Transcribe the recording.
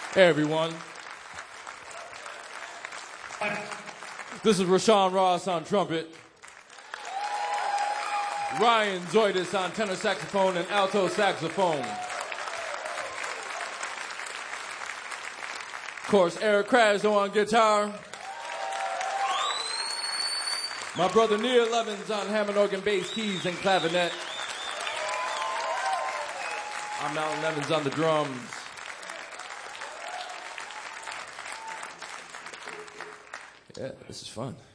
Hey everyone. This is Rashawn Ross on trumpet. Ryan Zoidis on tenor saxophone and alto saxophone. Of course, Eric Krasno on guitar. My brother Neil Evans on Hammond organ, bass, keys, and clavinet. I'm Alan Evans on the drums. Yeah, this is fun.